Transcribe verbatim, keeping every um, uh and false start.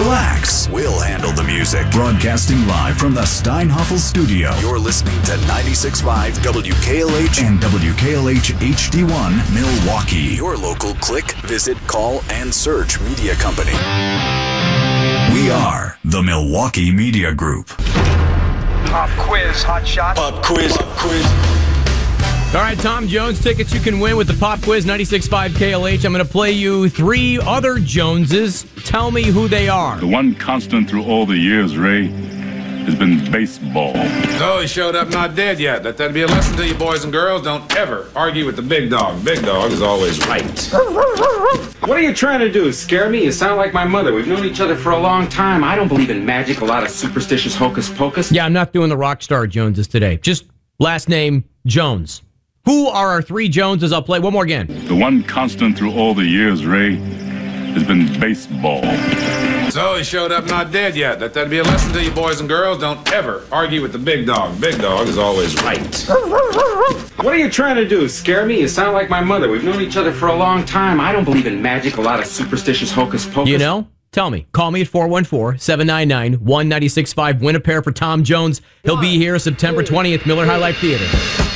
Relax. We'll handle the music. Broadcasting live from the Steinhoffel studio. You're listening to ninety-six point five W K L H and W K L H H D one Milwaukee. Your local click, visit, call, and search media company. We are the Milwaukee Media Group. Pop quiz, hot shot. Pop quiz, Pop quiz. All right, Tom Jones tickets you can win with the Pop Quiz ninety-six point five K L H. I'm going to play you three other Joneses. Tell me who they are. The one constant through all the years, Ray, has been baseball. So he showed up not dead yet. Let that be a lesson to you boys and girls. Don't ever argue with the big dog. Big dog is always right. What are you trying to do? Scare me? You sound like my mother. We've known each other for a long time. I don't believe in magic, a lot of superstitious hocus pocus. Yeah, I'm not doing the rock star Joneses today. Just last name Jones. Who are our three Joneses? I'll play one more again. The one constant through all the years, Ray, has been baseball. So he showed up not dead yet. Let that be a lesson to you boys and girls. Don't ever argue with the big dog. Big dog is always right. What are you trying to do? Scare me? You sound like my mother. We've known each other for a long time. I don't believe in magic, a lot of superstitious hocus pocus. You know? Tell me. Call me at four one four, seven nine nine, one nine six five. Win a pair for Tom Jones. He'll be here September twentieth, Miller High Life Theater.